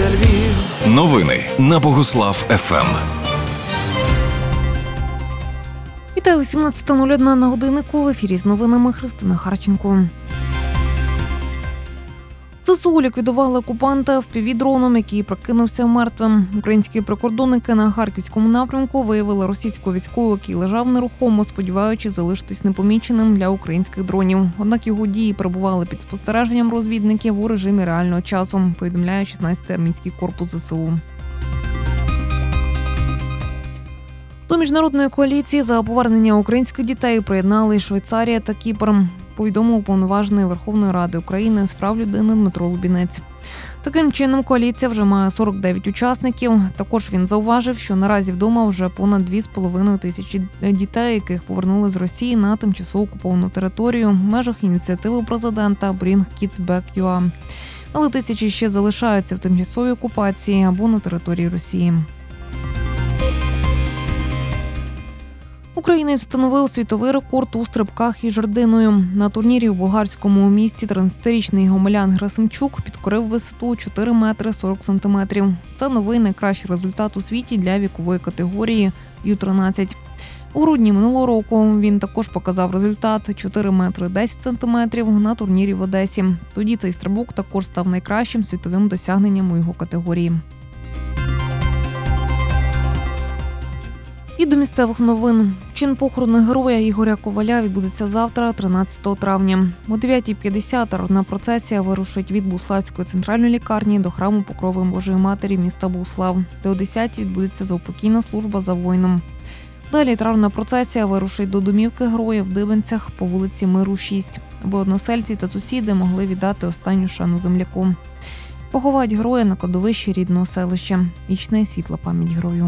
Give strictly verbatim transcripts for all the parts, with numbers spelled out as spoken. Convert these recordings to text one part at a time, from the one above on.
Львів. Новини на Богуслав еф ем. Вітаю, сімнадцята нуль одна на годиннику. В ефірі з новинами Христина Харченко. ЗСУ ліквідували окупанта впівдроном, який прокинувся мертвим. Українські прикордонники на Харківському напрямку виявили російського військового, який лежав нерухомо, сподіваючись залишитись непоміченим для українських дронів. Однак його дії перебували під спостереженням розвідників у режимі реального часу, повідомляє шістнадцятий армійський корпус ЗСУ. До міжнародної коаліції за повернення українських дітей приєднали Швейцарія та Кіпр, повідомив уповноважений Верховної Ради України з прав людини Дмитро Лубінець. Таким чином, коаліція вже має сорок дев'ять учасників. Також він зауважив, що наразі вдома вже понад дві з половиною тисячі дітей, яких повернули з Росії на тимчасово окуповану територію в межах ініціативи президента Bring Kids Back ю а. Але тисячі ще залишаються в тимчасовій окупації або на території Росії. Українець встановив світовий рекорд у стрибках із жердиною. На турнірі у болгарському місті тринадцятирічний Гомелян Герасимчук підкорив висоту чотири метри сорок сантиметрів. Це новий найкращий результат у світі для вікової категорії ю тринадцять. У грудні минулого року він також показав результат чотири метри десять сантиметрів на турнірі в Одесі. Тоді цей стрибок також став найкращим світовим досягненням у його категорії. І до місцевих новин. Чин похорону героя Ігоря Коваля відбудеться завтра, тринадцятого травня. О дев'ятій п'ятдесят родна процесія вирушить від Богуславської центральної лікарні до храму Покрови Божої Матері міста Богуслав, де о десятій відбудеться заупокійна служба за воїном. Далі травна процесія вирушить до домівки героя в Дибенцях по вулиці Миру, шість, аби односельці та сусіди могли віддати останню шану земляку. Поховають героя на кладовищі рідного селища. Вічна і світла пам'ять герою.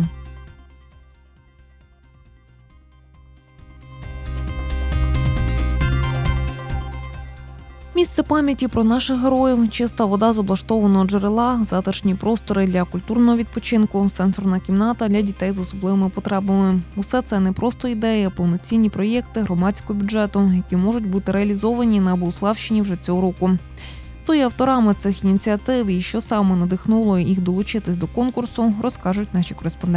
Місце пам'яті про наших героїв, чиста вода з облаштованого джерела, затишні простори для культурного відпочинку, сенсорна кімната для дітей з особливими потребами. Усе це не просто ідеї, а повноцінні проєкти громадського бюджету, які можуть бути реалізовані на Богуславщині вже цього року. Хто є авторами цих ініціатив і що саме надихнуло їх долучитись до конкурсу, розкажуть наші кореспонденти.